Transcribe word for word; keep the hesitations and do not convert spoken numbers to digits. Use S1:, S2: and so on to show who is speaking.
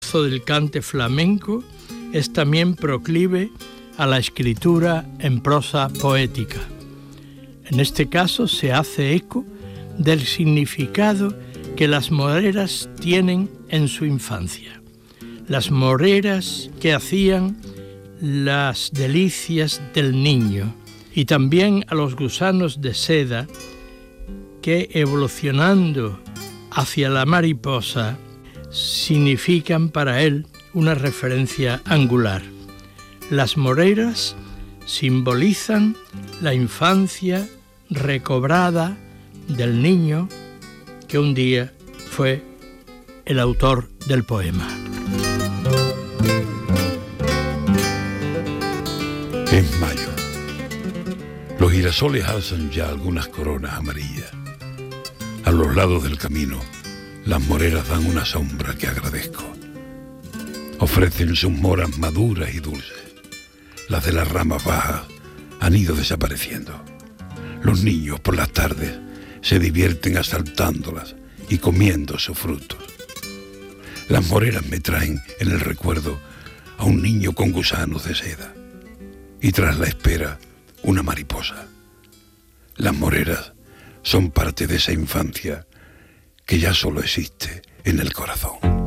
S1: gozo del cante flamenco es también proclive a la escritura en prosa poética. En este caso se hace eco del significado que las moreras tienen en su infancia. Las moreras que hacían las delicias del niño, y también a los gusanos de seda que, evolucionando hacia la mariposa, significan para él una referencia angular. Las moreras simbolizan la infancia recobrada del niño que un día fue el autor del poema.
S2: Es mayo. Los girasoles alzan ya algunas coronas amarillas. A los lados del camino, las moreras dan una sombra que agradezco. Ofrecen sus moras maduras y dulces. Las de las ramas bajas han ido desapareciendo. Los niños por las tardes se divierten asaltándolas y comiendo sus frutos. Las moreras me traen en el recuerdo a un niño con gusanos de seda y tras la espera una mariposa. Las moreras son parte de esa infancia que ya solo existe en el corazón.